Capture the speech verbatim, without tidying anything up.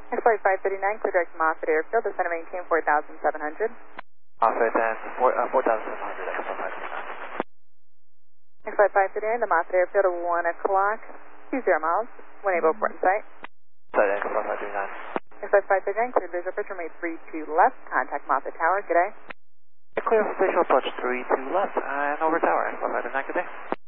X-Flight five thirty-nine, clear direct to Moffett Airfield, descend and maintain four thousand seven hundred. Moffett and four thousand seven hundred, X-Flight five thirty-nine. X-Flight five thirty-nine, the Moffett Airfield at one o'clock, two zero miles, one able port in sight. Side X-Flight five thirty-nine. X-Flight five thirty-nine, clear visual approach, runway three two left, contact Moffett Tower, good day. Clear for visual approach three two left, and over tower, X-Flight five thirty-nine, good day.